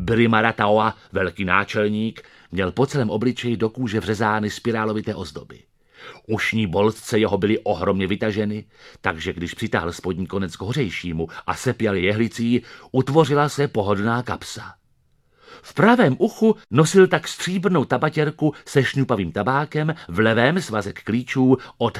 Birimarataoa, velký náčelník, měl po celém obličeji do kůže vřezány spirálovité ozdoby. Ušní boltce jeho byly ohromně vytaženy, takže když přitáhl spodní konec k hořejšímu a sepěl jehlicí, utvořila se pohodlná kapsa. V pravém uchu nosil tak stříbrnou tabatěrku se šňupavým tabákem, v levém svazek klíčů od